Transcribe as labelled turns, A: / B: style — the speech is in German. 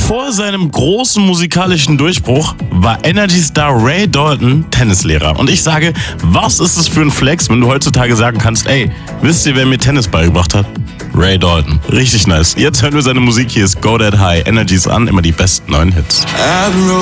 A: Vor seinem großen musikalischen Durchbruch war Energy-Star Ray Dalton Tennislehrer. Und ich sage, was ist es für ein Flex, wenn du heutzutage sagen kannst, ey, wisst ihr, wer mir Tennis beigebracht hat? Ray Dalton. Richtig nice. Jetzt hören wir seine Musik. Hier ist Go That High. Energies an, immer die besten neuen Hits.